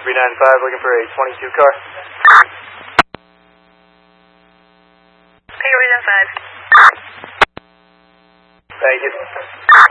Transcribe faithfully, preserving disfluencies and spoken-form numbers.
three nine five, looking for a twenty-two car. Peter, we five. Thank you.